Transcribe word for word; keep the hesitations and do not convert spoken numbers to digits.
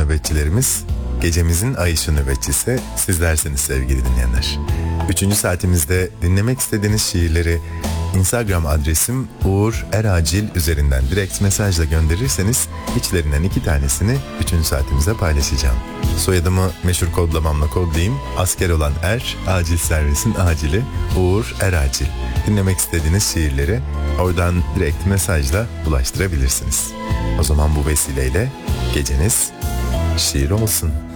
nöbetçilerimiz. Gecemizin ay ışığı nöbetçisi sizlersiniz sevgili dinleyenler. Üçüncü saatimizde dinlemek istediğiniz şiirleri Instagram adresim Uğur Eracil üzerinden direkt mesajla gönderirseniz içlerinden iki tanesini üçüncü saatimize paylaşacağım. Soyadımı meşhur kodlamamla kodlayayım. Asker olan er, acil servisin acili Uğur Eracil. Dinlemek istediğiniz şiirleri oradan direkt mesajla ulaştırabilirsiniz. O zaman bu vesileyle geceniz şiir olsun.